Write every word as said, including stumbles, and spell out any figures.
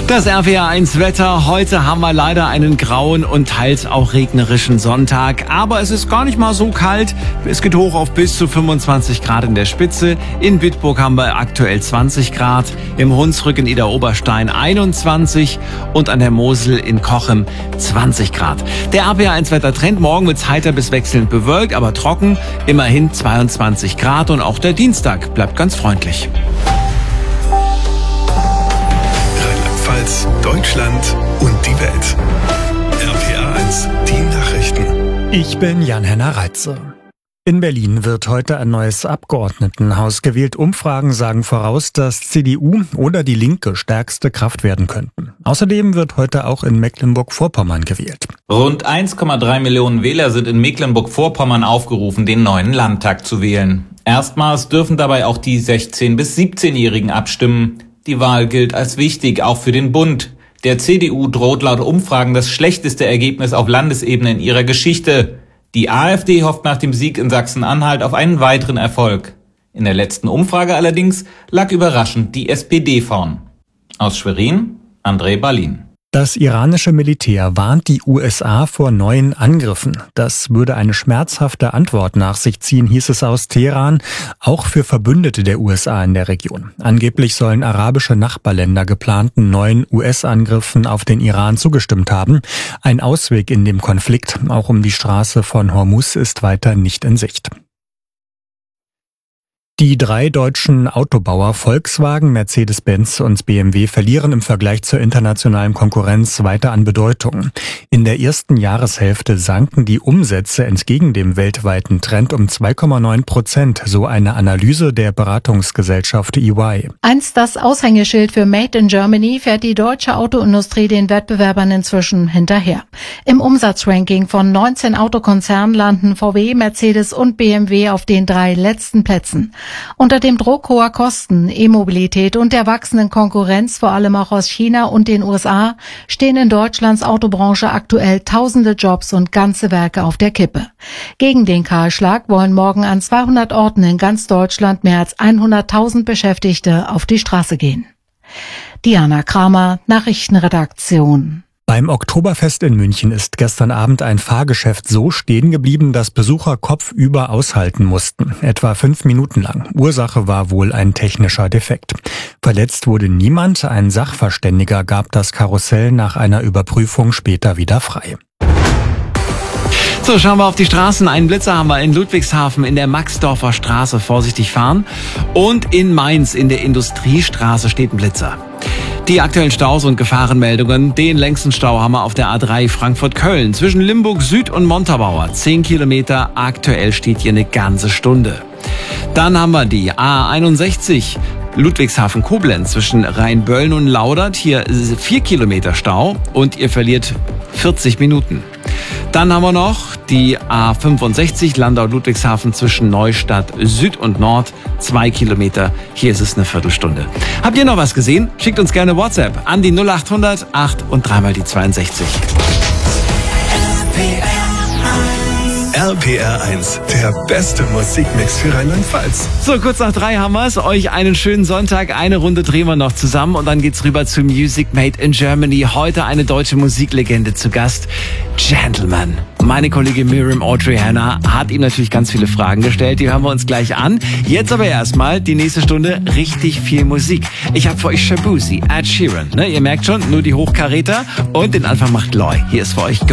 Das R P R eins Wetter. Heute haben wir leider einen grauen und teils auch regnerischen Sonntag. Aber es ist gar nicht mal so kalt. Es geht hoch auf bis zu fünfundzwanzig Grad in der Spitze. In Bitburg haben wir aktuell zwanzig Grad. Im Hunsrück in Idar-Oberstein einundzwanzig. Und an der Mosel in Cochem zwanzig Grad. Der R P R eins Wettertrend. Morgen wird's heiter bis wechselnd bewölkt, aber trocken. Immerhin zweiundzwanzig Grad. Und auch der Dienstag bleibt ganz freundlich. Deutschland und die Welt. R P R eins, die Nachrichten. Ich bin Jan-Henner Reitze. In Berlin wird heute ein neues Abgeordnetenhaus gewählt. Umfragen sagen voraus, dass C D U oder die Linke stärkste Kraft werden könnten. Außerdem wird heute auch in Mecklenburg-Vorpommern gewählt. Rund eins Komma drei Millionen Wähler sind in Mecklenburg-Vorpommern aufgerufen, den neuen Landtag zu wählen. Erstmals dürfen dabei auch die sechzehn- bis siebzehnjährigen abstimmen. Die Wahl gilt als wichtig, auch für den Bund. Der C D U droht laut Umfragen das schlechteste Ergebnis auf Landesebene in ihrer Geschichte. Die AfD hofft nach dem Sieg in Sachsen-Anhalt auf einen weiteren Erfolg. In der letzten Umfrage allerdings lag überraschend die S P D vorn. Aus Schwerin, André Berlin. Das iranische Militär warnt die U S A vor neuen Angriffen. Das würde eine schmerzhafte Antwort nach sich ziehen, hieß es aus Teheran, auch für Verbündete der U S A in der Region. Angeblich sollen arabische Nachbarländer geplanten neuen U S-Angriffen auf den Iran zugestimmt haben. Ein Ausweg in dem Konflikt, auch um die Straße von Hormuz, ist weiter nicht in Sicht. Die drei deutschen Autobauer Volkswagen, Mercedes-Benz und B M W verlieren im Vergleich zur internationalen Konkurrenz weiter an Bedeutung. In der ersten Jahreshälfte sanken die Umsätze entgegen dem weltweiten Trend um zwei Komma neun Prozent, so eine Analyse der Beratungsgesellschaft E Y. Einst das Aushängeschild für Made in Germany fährt die deutsche Autoindustrie den Wettbewerbern inzwischen hinterher. Im Umsatzranking von neunzehn Autokonzernen landen V W, Mercedes und B M W auf den drei letzten Plätzen. Unter dem Druck hoher Kosten, E-Mobilität und der wachsenden Konkurrenz, vor allem auch aus China und den U S A, stehen in Deutschlands Autobranche aktuell tausende Jobs und ganze Werke auf der Kippe. Gegen den Kahlschlag wollen morgen an zweihundert Orten in ganz Deutschland mehr als hunderttausend Beschäftigte auf die Straße gehen. Diana Kramer, Nachrichtenredaktion. Beim Oktoberfest in München ist gestern Abend ein Fahrgeschäft so stehen geblieben, dass Besucher kopfüber aushalten mussten, etwa fünf Minuten lang. Ursache war wohl ein technischer Defekt. Verletzt wurde niemand, ein Sachverständiger gab das Karussell nach einer Überprüfung später wieder frei. So, schauen wir auf die Straßen. Einen Blitzer haben wir in Ludwigshafen in der Maxdorfer Straße. Vorsichtig fahren. Und in Mainz in der Industriestraße steht ein Blitzer. Die aktuellen Staus und Gefahrenmeldungen. Den längsten Stau haben wir auf der A drei Frankfurt-Köln zwischen Limburg Süd und Montabaur. Zehn Kilometer. Aktuell steht hier eine ganze Stunde. Dann haben wir die A einundsechzig Ludwigshafen-Koblenz zwischen Rheinböllen und Laudert. Hier vier Kilometer Stau und ihr verliert vierzig Minuten. Dann haben wir noch die A fünfundsechzig Landau-Ludwigshafen zwischen Neustadt Süd und Nord. Zwei Kilometer. Hier ist es eine Viertelstunde. Habt ihr noch was gesehen? Schickt uns gerne WhatsApp an die null achthundert acht und dreimal die zweiundsechzig. R P R eins, der beste Musikmix für Rheinland-Pfalz. So, kurz nach drei haben wir es. Euch einen schönen Sonntag. Eine Runde drehen wir noch zusammen und dann geht's rüber zu Music Made in Germany. Heute eine deutsche Musiklegende zu Gast. Gentleman. Meine Kollegin Miriam Audrey Hannah hat ihm natürlich ganz viele Fragen gestellt. Die hören wir uns gleich an. Jetzt aber erstmal die nächste Stunde richtig viel Musik. Ich habe für euch Shabuzi, Ed Sheeran. Ne, ihr merkt schon, nur die Hochkaräter. Und den Anfang macht Loy. Hier ist für euch Go.